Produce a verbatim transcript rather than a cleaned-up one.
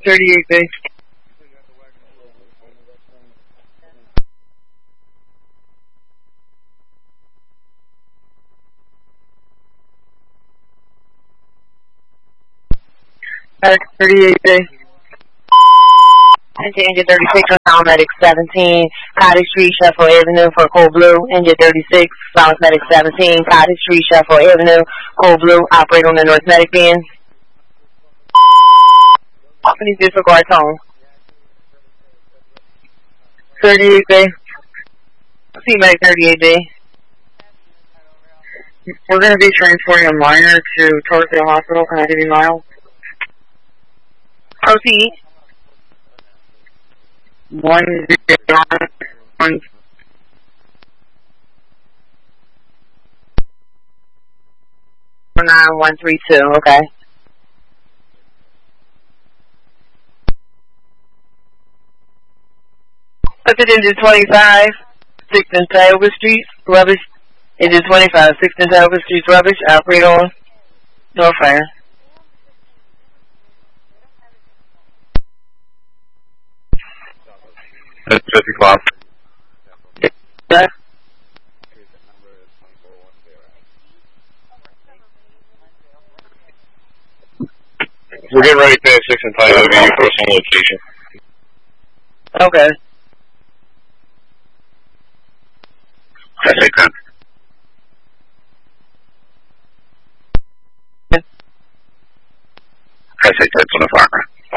thirty-eight B. Medic thirty-eight B. Engine thirty-six on Sound Medic seventeen, Cottage Street, Sheffield Avenue for Code Blue. Engine thirty-six, Sound Medic seventeen, Cottage Street, Sheffield Avenue, Code Blue. Operate on the North Medic band. Please disregard tone. thirty-eight B. C Medic thirty-eight B. We're going to be transporting a minor to Torresdale Hospital. Can I give you miles? Proceed. One zero one. nine one three two, okay. What's it into twenty-five, sixth and Tioga Street, rubbish. Into twenty-five, sixth and Tioga Street, rubbish. Operate on North Fire. It's fifty o'clock. Yeah. We're getting ready to pay six and Tioga, your personal location. Okay. I think that.